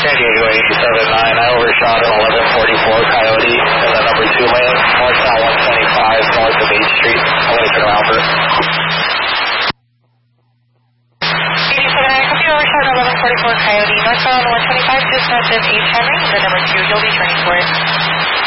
San Diego 879, I overshot an 1144 Coyote in the number 2 lane, northbound 125, north of 8th Street. I'm going to turn around for it. 879, copy overshot an 1144 Coyote, northbound 125, just north of 8th Henry, the number 2, you'll be turning for it.